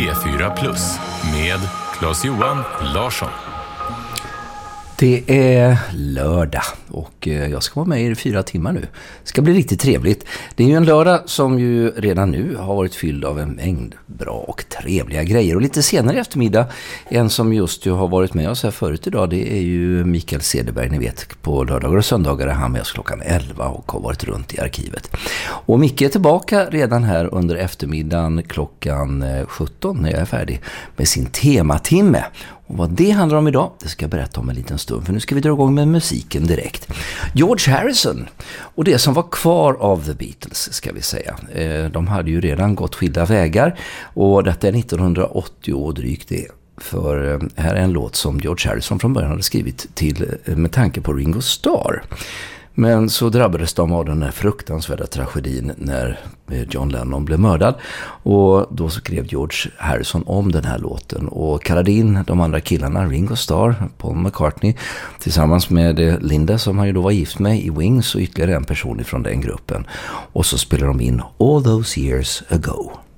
P4 Plus med Claes-Johan Larsson. Det är lördag och jag ska vara med i 4 timmar nu. Det ska bli riktigt trevligt. Det är ju en lördag som ju redan nu har varit fylld av en mängd bra och trevliga grejer. Och lite senare i eftermiddag, en som just har varit med oss här förut idag, det är ju Mikael Cederberg. Ni vet, på lördagar och söndagar är han med oss klockan 11 och har varit runt i arkivet. Och Micke är tillbaka redan här under eftermiddagen klockan 17 när jag är färdig med sin tematimme. Och vad det handlar om idag, det ska jag berätta om en liten stund. För nu ska vi dra igång med musiken direkt. George Harrison och det som var kvar av The Beatles ska vi säga. De hade ju redan gått skilda vägar och detta är 1980 och drygt det. För här är en låt som George Harrison från början hade skrivit till med tanke på Ringo Starr. Men så drabbades de av den här fruktansvärda tragedin när John Lennon blev mördad. Och då skrev George Harrison om den här låten och kallade in de andra killarna, Ringo Starr, Paul McCartney, tillsammans med Linda som han ju då var gift med i Wings och ytterligare en person från den gruppen. Och så spelade de in All Those Years Ago.